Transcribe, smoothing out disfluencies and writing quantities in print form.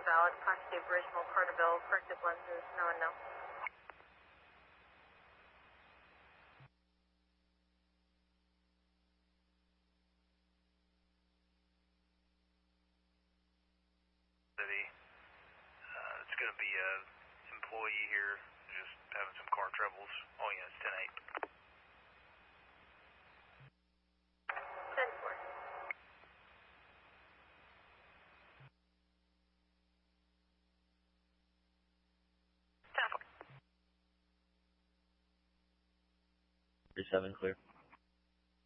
valid. Contact original Carterville, corrective lenses, no and no. It's going to be an employee here, just having some car troubles. Oh yeah, it's 10-8. 10-4. Seven clear.